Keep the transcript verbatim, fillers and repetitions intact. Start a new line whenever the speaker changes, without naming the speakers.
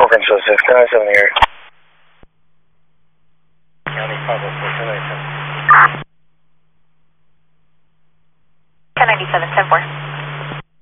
Morgan says six nine seven here.
County five oh four, ten ninety-seven.
ten ninety-seven, ten four.